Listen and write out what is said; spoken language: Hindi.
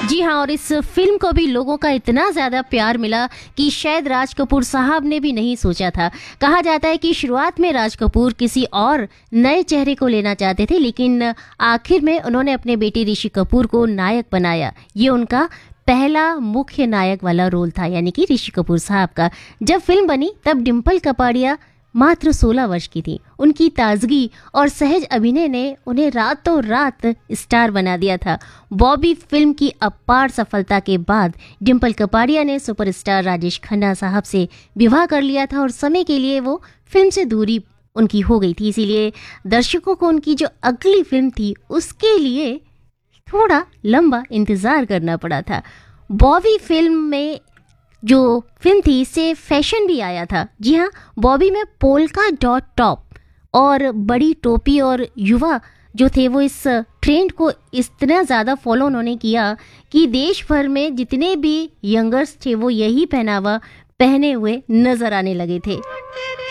जी हाँ, और इस फिल्म को भी लोगों का इतना ज़्यादा प्यार मिला कि शायद राज कपूर साहब ने भी नहीं सोचा था। कहा जाता है कि शुरुआत में राज कपूर किसी और नए चेहरे को लेना चाहते थे, लेकिन आखिर में उन्होंने अपने बेटे ऋषि कपूर को नायक बनाया। ये उनका पहला मुख्य नायक वाला रोल था, यानी कि ऋषि कपूर साहब का। जब फिल्म बनी तब डिम्पल कपाड़िया मात्र 16 वर्ष की थी। उनकी ताजगी और सहज अभिनय ने उन्हें रातों रात स्टार बना दिया था। बॉबी फिल्म की अपार सफलता के बाद डिम्पल कपाड़िया ने सुपरस्टार राजेश खन्ना साहब से विवाह कर लिया था और समय के लिए वो फिल्म से दूरी उनकी हो गई थी। इसीलिए दर्शकों को उनकी जो अगली फिल्म थी उसके लिए थोड़ा लंबा इंतजार करना पड़ा था। बॉबी फिल्म में जो फिल्म थी इससे फैशन भी आया था। जी हाँ, बॉबी में पोल्का डॉट टॉप और बड़ी टोपी और युवा जो थे वो इस ट्रेंड को इतना ज़्यादा फॉलो उन्होंने किया कि देश भर में जितने भी यंगर्स थे वो यही पहनावा पहने हुए नजर आने लगे थे।